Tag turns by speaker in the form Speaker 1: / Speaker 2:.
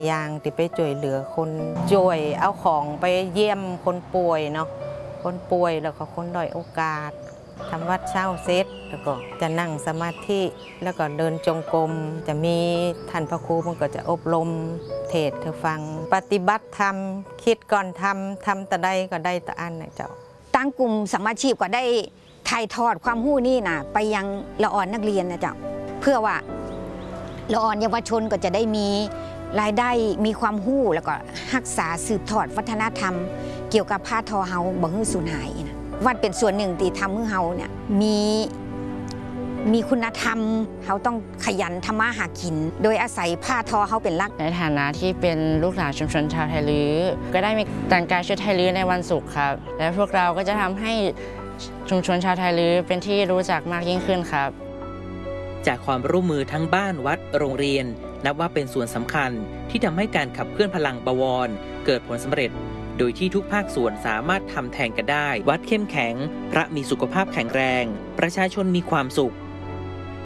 Speaker 1: อย่างที่ไปช่วยเหลือคนช่วยเอาของไปเยี่ยมคนป่วยเนาะคนป่วยแล้วก็คนด้อยโอกาสทำวัดเช้าเสร็จแล้วก็จะนั่งสมาธิแล้วก็เดินจงกรมจะมีท่านพระครูมันก็จะอบรมเทศน์เธอฟังปฏิบัติธรรมคิดก่อนทำแต่ใดก็ได้แต่อันนะเจ้า
Speaker 2: ตั้งกลุ่มสมาชีพก็ได้ถ่ายทอดความรู้นี่นะไปยังละอ่อนนักเรียนนะเจ้าเพื่อว่าละอ่อนเยาวชนก็จะได้มีรายได้มีความรู้แล้วก็รักษาสืบทอดวัฒนธรรมเกี่ยวกับผ้าทอเฮาบ่ให้สูญหายนะวัดเป็นส่วนหนึ่งที่ทำให้เฮาเนี่ยมีคุณธรรมเฮาต้องขยันทำมาหากินโดยอาศัยผ้าทอเฮาเป็นหลัก
Speaker 3: ในฐานะที่เป็นลูกหลานชุมชนชาวไทยลื้อก็ได้มีแต่งกายชุดไทยลื้อในวันศุกร์ครับและพวกเราก็จะทำให้ชุมชนชาวไทยลื้อเป็นที่รู้จักมากยิ่งขึ้นครับ
Speaker 4: จากความร่วมมือทั้งบ้านวัดโรงเรียนนับว่าเป็นส่วนสำคัญที่ทำให้การขับเคลื่อนพลังบวรเกิดผลสำเร็จโดยที่ทุกภาคส่วนสามารถทำแทนกันได้วัดเข้มแข็งพระมีสุขภาพแข็งแรงประชาชนมีความสุข